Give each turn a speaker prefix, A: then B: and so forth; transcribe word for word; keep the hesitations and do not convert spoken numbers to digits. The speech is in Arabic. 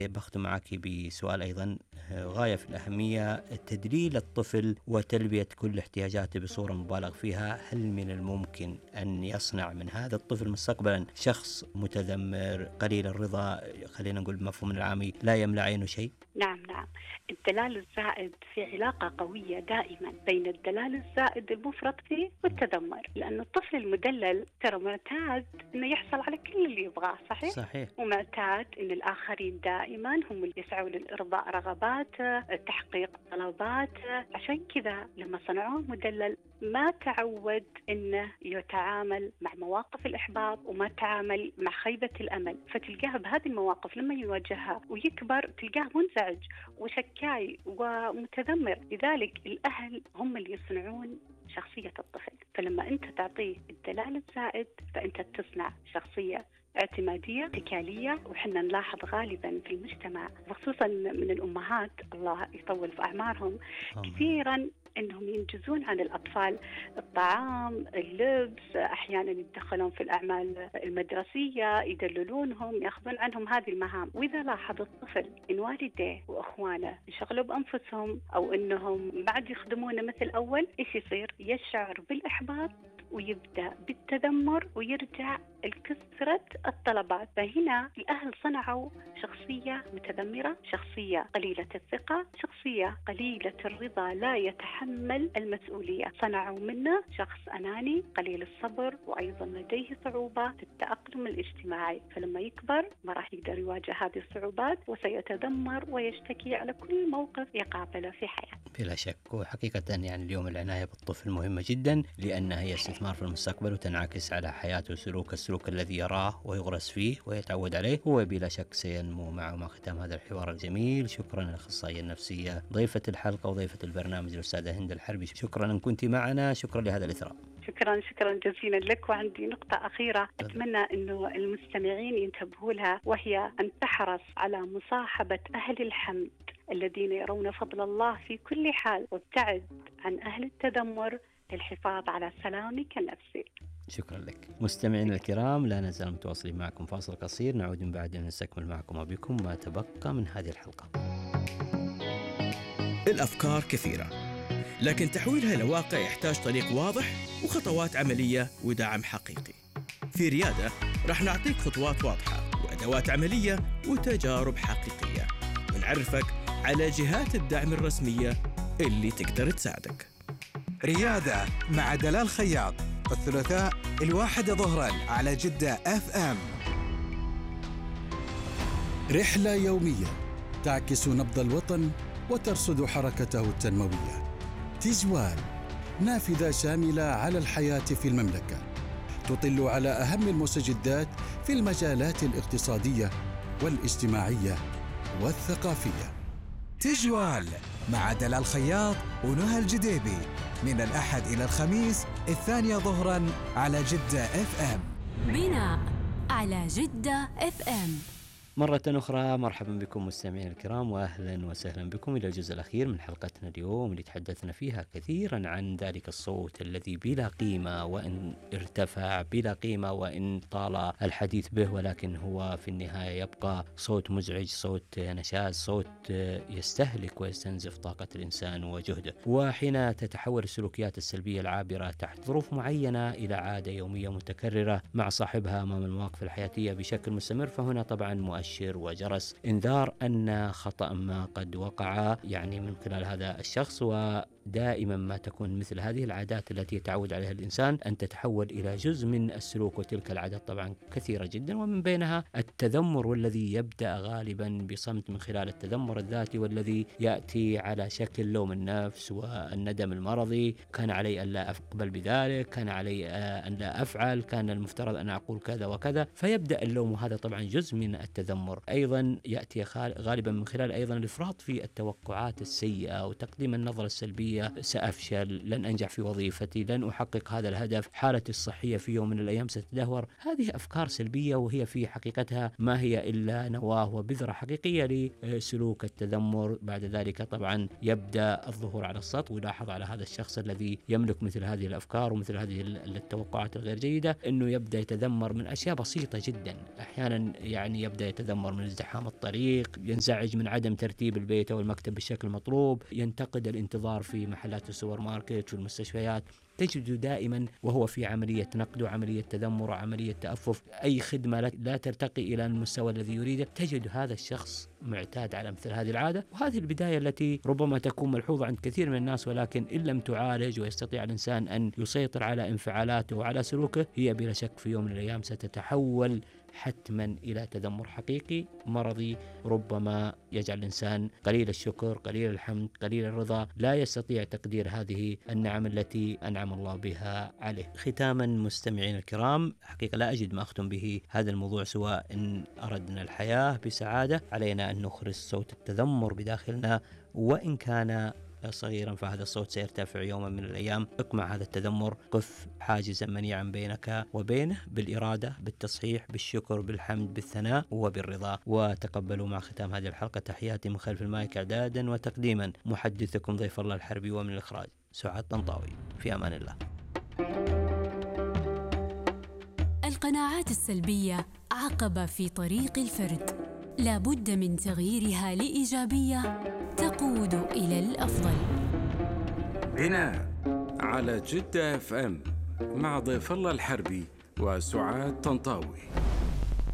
A: بختم معك بسؤال أيضا غاية في الأهمية، تدليل الطفل وتلبية كل احتياجاته بصورة مبالغ فيها. هل من الممكن أن يصنع من هذا الطفل مستقبلا شخص متذمر قليل الرضا، خلينا نقول بمفهوم العامي لا يملأ عينه شيء؟
B: نعم نعم، الدلال الزائد في علاقة قوية دائما بين الدلال الزائد المفرط فيه والتذمر، لأن الطفل المدلل ترى معتاد أنه يحصل على كل اللي يبغاه، صحيح؟
A: صحيح.
B: ومعتاد أن الآخرين دائما هم اللي يسعوا لإرضاء رغباته، تحقيق طلباته. عشان كذا لما صنعوه مدلل ما تعود أنه يتعامل مع مواقف الإحباط وما تعامل مع خيبة الأمل، فتلقاه بهذه المواقف لما يواجهها ويكبر تلقاه منزعج وشكاي ومتذمر. لذلك الأهل هم اللي يصنعون شخصية الطفل، فلما أنت تعطيه الدلال الزائد فأنت تصنع شخصية اعتمادية اتكالية. وحنا نلاحظ غالبا في المجتمع وخصوصا من الأمهات الله يطول في أعمارهم كثيرا أنهم ينجزون عن الأطفال الطعام، اللبس، أحيانا يتدخلون في الأعمال المدرسية، يدللونهم، يأخذون عنهم هذه المهام. وإذا لاحظ الطفل إن والديه وأخوانه يشغلوا بأنفسهم أو أنهم بعد يخدمونه مثل أول، إيش يصير؟ يشعر بالإحباط ويبدأ بالتذمر ويرجع الكثرة الطلبات. فهنا الأهل صنعوا شخصية متذمرة، شخصية قليلة الثقة، شخصية قليلة الرضا، لا يتحمل المسؤولية. صنعوا منه شخص أناني قليل الصبر، وأيضا لديه صعوبة في التأقلم الاجتماعي. فلما يكبر ما راح يقدر يواجه هذه الصعوبات وسيتذمر ويشتكي على كل موقف يقابله في حياته.
A: بلا شك. وحقيقة يعني اليوم العناية بالطفل مهمة جدا، لأنها هي استثمار في المستقبل وتنعكس على حياته وسلوك السلوك الذي يراه ويغرس فيه ويتعود عليه، هو بلا شك سينمو معه. مع ختام هذا الحوار الجميل، شكرا للأخصائية النفسية ضيفة الحلقة وضيفة البرنامج الأستاذة هند الحربي، شكرا أن كنت معنا، شكرا لهذا الإثراء.
B: شكرا شكرا جزيلا لك. وعندي نقطة أخيرة أتمنى أنه المستمعين ينتبهوا لها، وهي أن تحرص على مصاحبة أهل الحمد الذين يرون فضل الله في كل حال، وابتعد عن أهل التذمر للحفاظ على سلامك النفسي.
A: شكرا لك. مستمعين الكرام، لا نزال متواصلين معكم، فاصل قصير نعود من بعد نستكمل معكم وبكم ما تبقى من هذه الحلقة.
C: الأفكار كثيرة، لكن تحويلها إلى واقع يحتاج طريق واضح وخطوات عملية ودعم حقيقي. في ريادة رح نعطيك خطوات واضحة وأدوات عملية وتجارب حقيقية، ونعرفك على جهات الدعم الرسمية اللي تقدر تساعدك.
D: ريادة مع دلال خياط، الثلاثاء الواحدة ظهرا على جدة اف ام.
E: رحلة يومية تعكس نبض الوطن وترصد حركته التنموية. تجوال، نافذة شاملة على الحياة في المملكة، تطل على أهم المستجدات في المجالات الاقتصادية والاجتماعية والثقافية.
D: تجوال مع دلال خياط ونهى الجديبي من الأحد إلى الخميس الثانية ظهرا على جدة اف ام.
F: بناء على جدة اف ام.
A: مرة أخرى مرحبا بكم مستمعين الكرام، وأهلا وسهلا بكم إلى الجزء الأخير من حلقتنا اليوم، اللي تحدثنا فيها كثيرا عن ذلك الصوت الذي بلا قيمة وإن ارتفع، بلا قيمة وإن طال الحديث به، ولكن هو في النهاية يبقى صوت مزعج، صوت نشاز، صوت يستهلك ويستنزف طاقة الإنسان وجهده. وحين تتحول السلوكيات السلبية العابرة تحت ظروف معينة إلى عادة يومية متكررة مع صاحبها أمام المواقف الحياتية بشكل مستمر، فهنا طبعا مؤشر وجرس إنذار أن خطأ ما قد وقع يعني من خلال هذا الشخص. ودائما ما تكون مثل هذه العادات التي يتعود عليها الإنسان أن تتحول إلى جزء من السلوك، وتلك العادات طبعا كثيرة جدا، ومن بينها التذمر، والذي يبدأ غالبا بصمت من خلال التذمر الذاتي، والذي يأتي على شكل لوم النفس والندم المرضي. كان علي أن لا أقبل بذلك، كان علي أن لا أفعل، كان المفترض أن أقول كذا وكذا، فيبدأ اللوم، وهذا طبعا جزء من التذمر. أيضا يأتي غالبا من خلال أيضا الإفراط في التوقعات السيئة وتقديم النظرة السلبية الشخصية، سأفشل، لن أنجح في وظيفتي، لن أحقق هذا الهدف، حالتي الصحية في يوم من الأيام ستتدهور. هذه أفكار سلبية، وهي في حقيقتها ما هي إلا نواة وبذرة حقيقية لسلوك التذمر. بعد ذلك طبعا يبدأ الظهور على السطح، ويلاحظ على هذا الشخص الذي يملك مثل هذه الأفكار ومثل هذه التوقعات الغير جيدة أنه يبدأ يتذمر من أشياء بسيطة جدا. أحيانا يعني يبدأ يتذمر من ازدحام الطريق، ينزعج من عدم ترتيب البيت أو المكتب بالشكل المطلوب، ينتقد الانتظار في محلات السوبر ماركت والمستشفيات. تجد دائما وهو في عملية نقد وعملية تذمر وعملية تأفف، أي خدمة لا ترتقي إلى المستوى الذي يريده، تجد هذا الشخص معتاد على مثل هذه العادة. وهذه البداية التي ربما تكون ملحوظة عند كثير من الناس، ولكن إن لم تعالج ويستطيع الإنسان أن يسيطر على انفعالاته وعلى سلوكه، هي بلا شك في يوم من الأيام ستتحول حتما إلى تذمر حقيقي مرضي، ربما يجعل الإنسان قليل الشكر، قليل الحمد، قليل الرضا، لا يستطيع تقدير هذه النعم التي أنعم الله بها عليه. ختاما مستمعين الكرام، حقيقة لا أجد ما أختم به هذا الموضوع، سواء إن أردنا الحياة بسعادة علينا أن نخرج صوت التذمر بداخلنا، وإن كان صغيرا فهذا الصوت سيرتفع يوما من الأيام. اقمع هذا التذمر، قف حاجزا منيعا بينك وبينه بالإرادة، بالتصحيح، بالشكر، بالحمد، بالثناء وبالرضا. وتقبلوا مع ختام هذه الحلقة تحياتي من خلف المايك إعدادا وتقديما محدثكم ضيف الله الحربي، ومن الإخراج سعاد طنطاوي. في أمان الله.
F: القناعات السلبية عقبة في طريق الفرد، لا بد من تغييرها لإيجابية تقود إلى الأفضل.
G: هنا على جدة اف ام مع ضيف الله الحربي وسعاد طنطاوي.